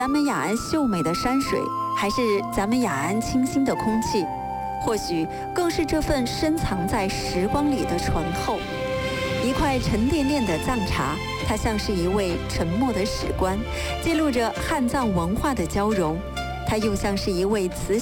咱们雅安秀美的山水，还是咱们雅安清新的空气，或许更是这份深藏在时光里的醇厚。一块沉甸甸的藏茶，它像是一位沉默的史官，记录着汉藏文化的交融；它又像是一位慈